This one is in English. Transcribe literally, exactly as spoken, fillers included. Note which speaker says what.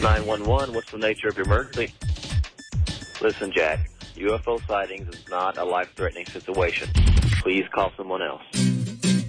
Speaker 1: nine one one, what's the nature of your emergency? Listen, Jack, U F O sightings is not a life-threatening situation. Please call someone else.